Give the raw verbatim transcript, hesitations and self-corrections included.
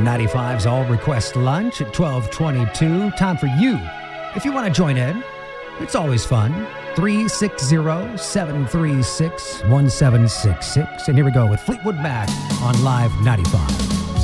ninety-five's All Request Lunch at twelve twenty-two. Time for you. If you want to join in, it's always fun. three six zero, seven three six, one seven six six. And here we go with Fleetwood Mac on Live ninety-five.